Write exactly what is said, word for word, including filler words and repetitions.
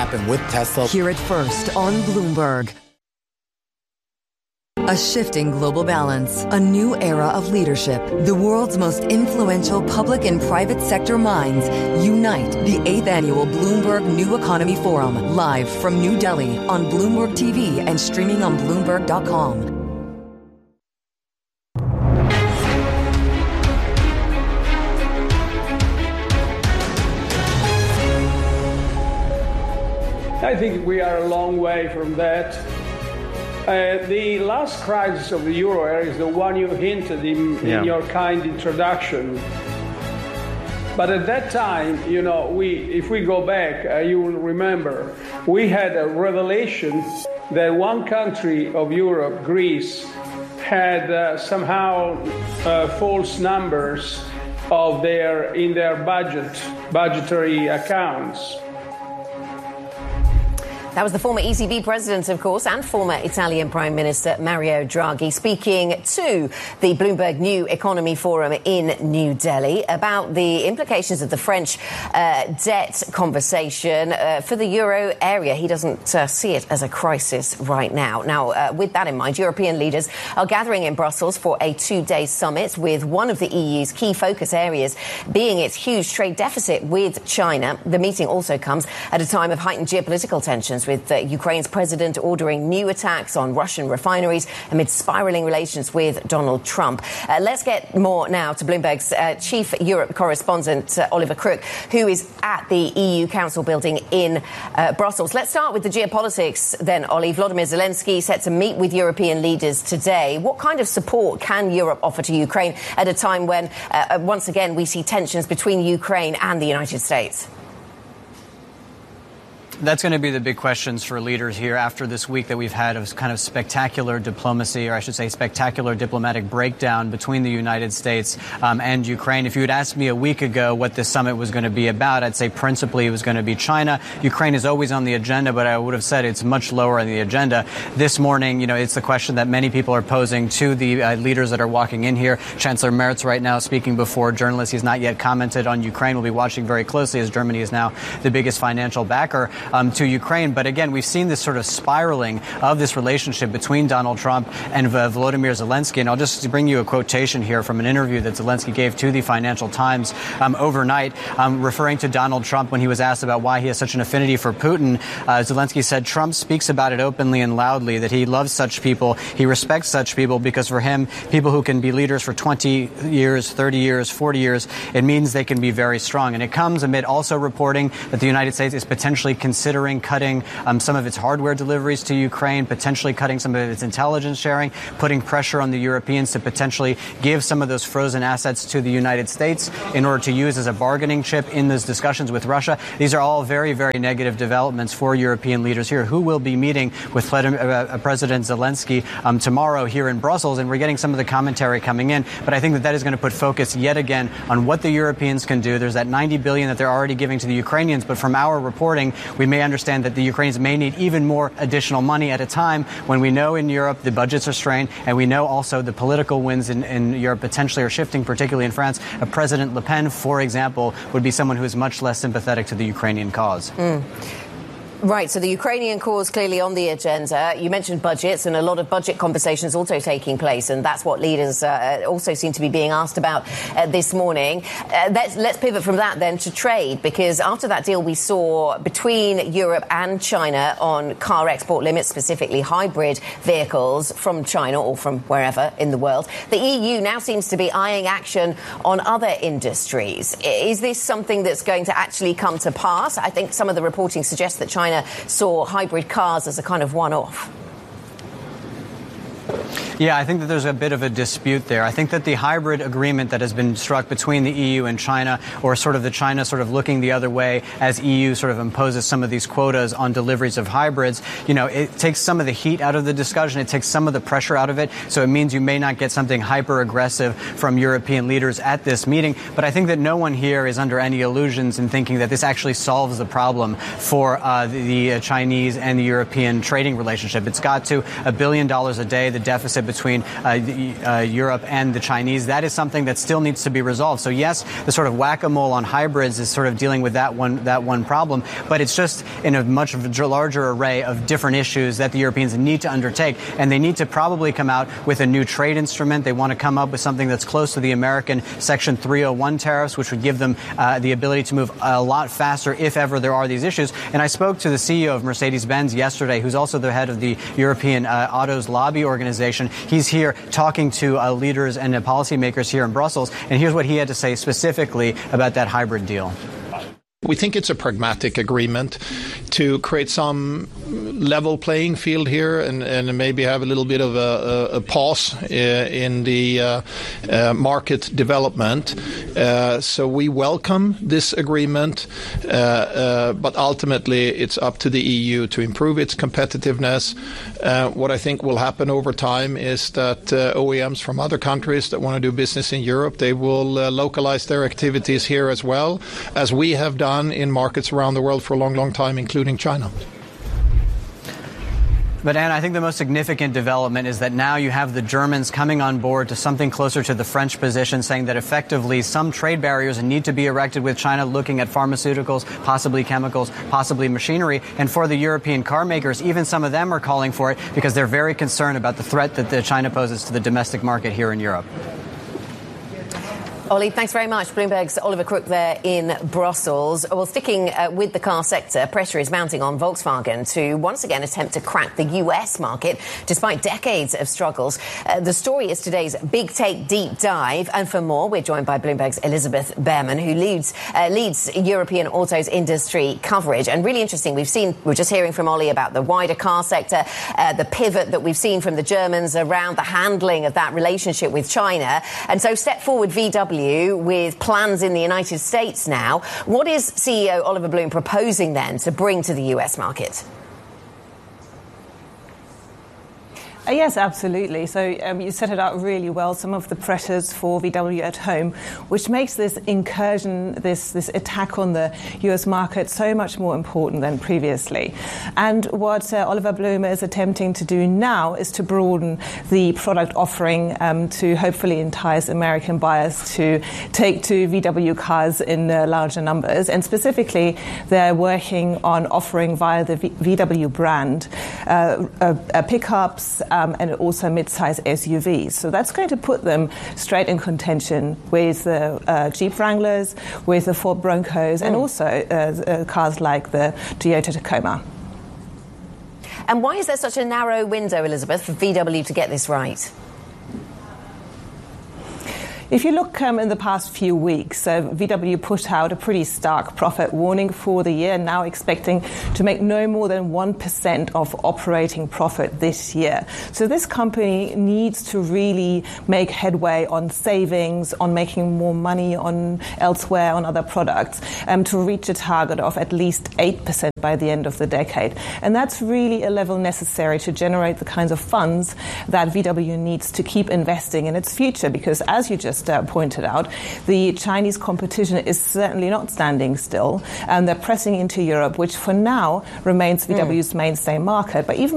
happen with Tesla. Hear it first on Bloomberg. A shifting global balance, a new era of leadership. The world's most influential public and private sector minds unite. The eighth annual Bloomberg New Economy Forum, live from New Delhi on Bloomberg T V and streaming on Bloomberg dot com. I think we are a long way from that. Uh, the last crisis of the euro area is the one you hinted in, in yeah. your kind introduction. But at that time, you know, we, if we go back, uh, you will remember, we had a revelation that one country of Europe, Greece, had uh, somehow uh, false numbers of their in their budget, budgetary accounts. That was the former E C B president, of course, and former Italian Prime Minister Mario Draghi speaking to the Bloomberg New Economy Forum in New Delhi about the implications of the French uh, debt conversation uh, for the euro area. He doesn't uh, see it as a crisis right now. Now, uh, with that in mind, European leaders are gathering in Brussels for a two-day summit, with one of the E U's key focus areas being its huge trade deficit with China. The meeting also comes at a time of heightened geopolitical tensions, with uh, Ukraine's president ordering new attacks on Russian refineries amid spiraling relations with Donald Trump. Uh, let's get more now to Bloomberg's uh, chief Europe correspondent, uh, Oliver Crook, who is at the E U Council building in uh, Brussels. Let's start with the geopolitics then, Ollie. Volodymyr Zelensky set to meet with European leaders today. What kind of support can Europe offer to Ukraine at a time when, uh, once again, we see tensions between Ukraine and the United States? That's going to be the big questions for leaders here after this week that we've had of kind of spectacular diplomacy, or I should say spectacular diplomatic breakdown between the United States um, and Ukraine. If you had asked me a week ago what this summit was going to be about, I'd say principally it was going to be China. Ukraine is always on the agenda, but I would have said it's much lower on the agenda. This morning, you know, it's the question that many people are posing to the uh, leaders that are walking in here. Chancellor Merz right now speaking before journalists. He's not yet commented on Ukraine. We'll be watching very closely as Germany is now the biggest financial backer Um, to Ukraine. But again, we've seen this sort of spiraling of this relationship between Donald Trump and uh, Volodymyr Zelensky. And I'll just bring you a quotation here from an interview that Zelensky gave to the Financial Times um, overnight, um, referring to Donald Trump when he was asked about why he has such an affinity for Putin. Uh, Zelensky said, Trump speaks about it openly and loudly, that he loves such people. He respects such people because for him, people who can be leaders for twenty years, thirty years, forty years, it means they can be very strong. And it comes amid also reporting that the United States is potentially considering cutting um, some of its hardware deliveries to Ukraine, potentially cutting some of its intelligence sharing, putting pressure on the Europeans to potentially give some of those frozen assets to the United States in order to use as a bargaining chip in those discussions with Russia. These are all very, very negative developments for European leaders here, who will be meeting with uh, President Zelensky um, tomorrow here in Brussels. And we're getting some of the commentary coming in. But I think that that is going to put focus yet again on what the Europeans can do. There's that ninety billion dollars that they're already giving to the Ukrainians. But from our reporting, we may understand that the Ukrainians may need even more additional money at a time when we know in Europe the budgets are strained, and we know also the political winds in, in Europe potentially are shifting, particularly in France. A President Le Pen, for example, would be someone who is much less sympathetic to the Ukrainian cause. Mm. Right, so the Ukrainian cause clearly on the agenda. You mentioned budgets, and a lot of budget conversations also taking place, and that's what leaders uh, also seem to be being asked about uh, this morning. Uh, let's, let's pivot from that then to trade, because after that deal we saw between Europe and China on car export limits, specifically hybrid vehicles from China or from wherever in the world, the E U now seems to be eyeing action on other industries. Is this something that's going to actually come to pass? I think some of the reporting suggests that China China saw hybrid cars as a kind of one-off. Yeah, I think that there's a bit of a dispute there. I think that the hybrid agreement that has been struck between the E U and China, or sort of the China sort of looking the other way as E U sort of imposes some of these quotas on deliveries of hybrids, you know, it takes some of the heat out of the discussion. It takes some of the pressure out of it. So it means you may not get something hyper aggressive from European leaders at this meeting. But I think that no one here is under any illusions in thinking that this actually solves the problem for uh, the, the Chinese and the European trading relationship. It's got to a billion dollars a day, the deficit between uh, the, uh, Europe and the Chinese. That is something that still needs to be resolved. So yes, the sort of whack-a-mole on hybrids is sort of dealing with that one that one problem, but it's just in a much larger array of different issues that the Europeans need to undertake, and they need to probably come out with a new trade instrument. They want to come up with something that's close to the American Section three oh one tariffs, which would give them uh, the ability to move a lot faster if ever there are these issues. And I spoke to the C E O of Mercedes-Benz yesterday, who's also the head of the European uh, Autos Lobby Organization. He's here talking to uh, leaders and uh, policymakers here in Brussels, and here's what he had to say specifically about that hybrid deal. We think it's a pragmatic agreement to create some level playing field here and, and maybe have a little bit of a, a, a pause uh, in the uh, uh, market development. Uh, so we welcome this agreement, uh, uh, but ultimately it's up to the E U to improve its competitiveness. Uh, what I think will happen over time is that uh, O E Ms from other countries that want to do business in Europe, they will uh, localize their activities here as well, as we have done in markets around the world for a long, long time, including China. But, Anne, I think the most significant development is that now you have the Germans coming on board to something closer to the French position, saying that effectively some trade barriers need to be erected with China, looking at pharmaceuticals, possibly chemicals, possibly machinery. And for the European car makers, even some of them are calling for it because they're very concerned about the threat that the China poses to the domestic market here in Europe. Ollie, thanks very much. Bloomberg's Oliver Crook there in Brussels. Well, sticking uh, with the car sector, pressure is mounting on Volkswagen to once again attempt to crack the U S market despite decades of struggles. Uh, the story is today's Big Take Deep Dive. And for more, we're joined by Bloomberg's Elizabeth Behrman, who leads uh, leads European autos industry coverage. And really interesting, we've seen, we're just hearing from Ollie about the wider car sector, uh, the pivot that we've seen from the Germans around the handling of that relationship with China. And so step forward V W with plans in the United States now. What is C E O Oliver Blume proposing then to bring to the U S market? Uh, yes, absolutely. So um, you set it out really well, some of the pressures for V W at home, which makes this incursion, this, this attack on the U S market so much more important than previously. And what uh, Oliver Blume is attempting to do now is to broaden the product offering um, to hopefully entice American buyers to take to V W cars in uh, larger numbers. And specifically, they're working on offering via the v- VW brand uh, uh, uh, pickups, Um, and also mid-size S U Vs. So that's going to put them straight in contention with the uh, Jeep Wranglers, with the Ford Broncos, mm. and also uh, uh, cars like the Toyota Tacoma. And why is there such a narrow window, Elizabeth, for V W to get this right? If you look um, in the past few weeks, uh, V W put out a pretty stark profit warning for the year, now expecting to make no more than one percent of operating profit this year. So this company needs to really make headway on savings, on making more money on elsewhere on other products, um, to reach a target of at least eight percent by the end of the decade. And that's really a level necessary to generate the kinds of funds that V W needs to keep investing in its future, because as you just Uh, pointed out, the Chinese competition is certainly not standing still, and they're pressing into Europe, which for now remains V W's mm. mainstay market. But even